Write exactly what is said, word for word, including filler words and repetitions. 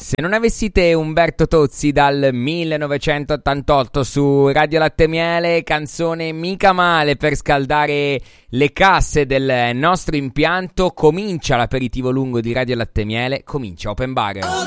Se non avessi te, Umberto Tozzi, dal millenovecentottantotto su Radio Latte e Miele, canzone mica male per scaldare le casse del nostro impianto. Comincia l'aperitivo lungo di Radio Latte e Miele, comincia Open Bar.